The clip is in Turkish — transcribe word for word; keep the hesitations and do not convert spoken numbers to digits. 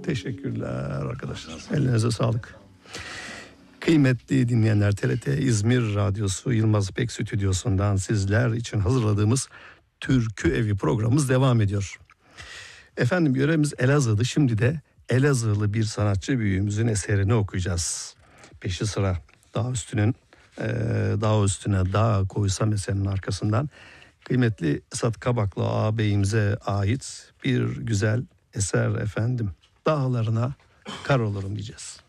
Teşekkürler arkadaşlar. Elinize sağlık. Kıymetli dinleyenler, T R T İzmir Radyosu Yılmaz İpek Stüdyosu'ndan sizler için hazırladığımız Türkü Evi programımız devam ediyor. Efendim, yöremiz Elazığ'dı. Şimdi de Elazığlı bir sanatçı büyüğümüzün eserini okuyacağız. Peşi sıra dağ üstünün e, dağ üstüne dağ koysam eserinin arkasından kıymetli Esat Kabaklı ağabeyimize ait bir güzel eser efendim. Dağlarına kar olurum diyeceğiz.